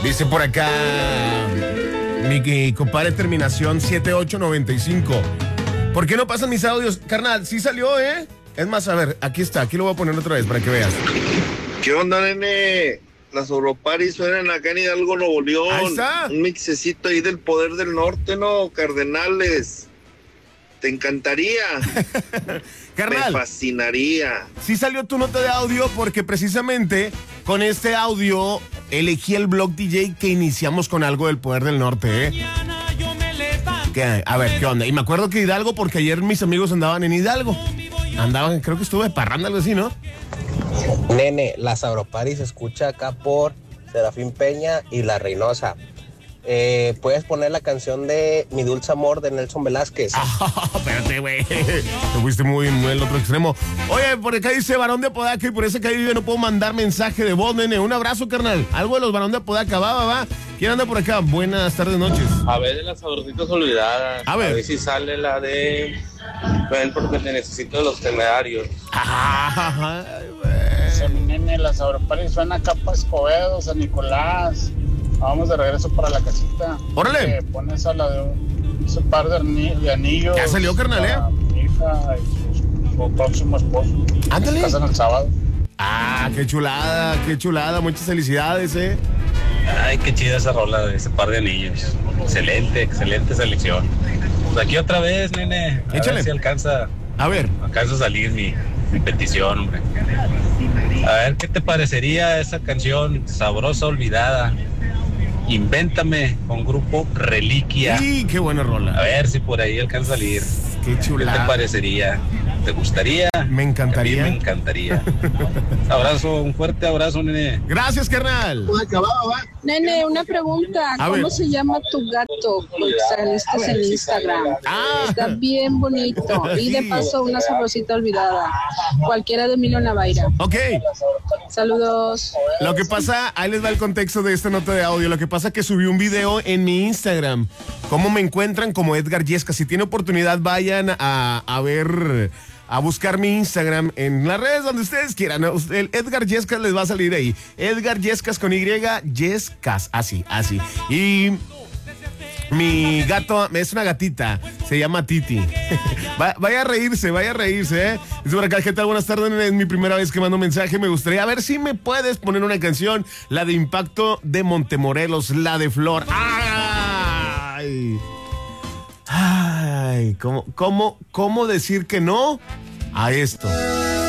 Dice por acá mi compadre terminación 7895. ¿Por qué no pasan mis audios? Carnal, sí salió, ¿eh? Es más, a ver, aquí está, aquí lo voy a poner otra vez para que veas. ¿Qué onda, nene? Las Europaris suenan acá en Hidalgo, Nuevo León. Ahí está. Un mixecito ahí del Poder del Norte, ¿no? Cardenales. ¿Te encantaría? Carnal, me fascinaría. Sí salió tu nota de audio porque precisamente con este audio elegí el blog DJ que iniciamos con algo del Poder del Norte, ¿eh? A ver, ¿qué onda? Y me acuerdo que Hidalgo, porque ayer mis amigos andaban en Hidalgo. Andaban, creo que estuve de parranda, algo así, ¿no? Nene, la Sauropari se escucha acá por Serafín Peña y La Reynosa. Puedes poner la canción de Mi Dulce Amor de Nelson Velázquez. Espérate, güey. Te fuiste muy el otro extremo. Oye, por acá dice Barón de Apodaca y por ese calle yo no puedo mandar mensaje de voz, nene. Un abrazo, carnal. Algo de los Barón de Apodaca, va. ¿Quién anda por acá? Buenas tardes, noches. A ver, de las sabrositas olvidadas. A ver si sale la de... Ven porque te necesito de los temerarios. Nene, las Sauropari suena acá para Escobedo, San Nicolás. Vamos de regreso para la casita. ¡Órale! Pones a la de un par de anillos. Ya salió, carnal, ¿eh? Mi hija y su próximo esposo. Ándale. Se casan el sábado. Qué chulada. Muchas felicidades, ¿eh? Ay, qué chida esa rola de ese par de anillos. Excelente selección. Pues aquí otra vez, nene. Échale. Ver si alcanza a salir mi petición, hombre. A ver, ¿qué te parecería esa canción sabrosa olvidada? Invéntame con grupo Reliquia. Sí, qué buena rola. A ver si por ahí alcanza a salir. Qué chulada. ¿Qué te parecería? ¿Te gustaría? Me encantaría. A mí me encantaría. Un fuerte abrazo, nene. Gracias, carnal. Nene, una pregunta. ¿Cómo se llama tu gato? Porque saliste en Instagram. Está bien bonito. Y de paso, una sabrosita olvidada. Cualquiera de Emilio Navaira. Ok. Saludos. Lo que pasa, ahí les va el contexto de esta nota de audio. Lo que pasa es que subí un video en mi Instagram. ¿Cómo me encuentran? Como Edgar Yescas. Si tiene oportunidad, vayan a ver, a buscar mi Instagram en las redes donde ustedes quieran. El Edgar Yescas les va a salir ahí. Edgar Yescas con Y, Yescas, así. Y mi gato es una gatita, se llama Titi. Vaya a reírse, ¿eh? Dice por acá, ¿qué tal? Buenas tardes, es mi primera vez que mando mensaje. Me gustaría ver si me puedes poner una canción, la de Impacto de Montemorelos, la de Flor. Ay, ¿cómo decir que no a esto?